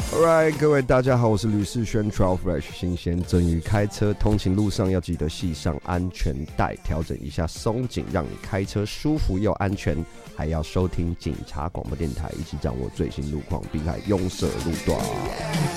Alright， 各位大家好，我是吕世轩 Travel Fresh 新鲜蒸鱼。开车通勤路上要记得系上安全带，调整一下松紧，让你开车舒服又安全。还要收听警察广播电台，一起掌握最新路况，避开拥塞路段。